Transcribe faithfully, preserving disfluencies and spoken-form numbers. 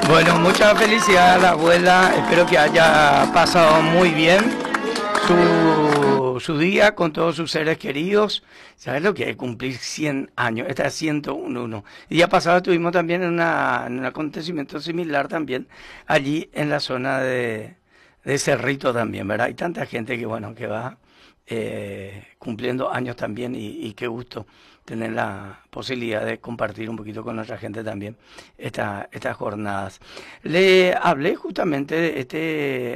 Bueno, mucha felicidad a la abuela, espero que haya pasado muy bien su, su día con todos sus seres queridos. ¿Sabes lo que es cumplir cien años? Esta es ciento uno. El día pasado estuvimos también en, una, en un acontecimiento similar también, allí en la zona de, de Cerrito también, ¿verdad? Hay tanta gente que, bueno, que va eh, cumpliendo años también y, y qué gusto tener la posibilidad de compartir un poquito con nuestra gente también esta, estas jornadas. Le hablé justamente de este